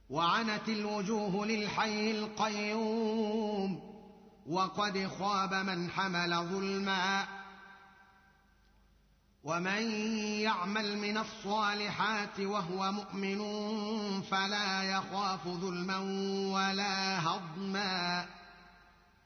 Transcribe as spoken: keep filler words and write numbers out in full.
وعنت الوجوه للحي القيوم وقد خاب من حمل ظلما. ومن يعمل من الصالحات وهو مؤمن فلا يخاف ظلما ولا هضما.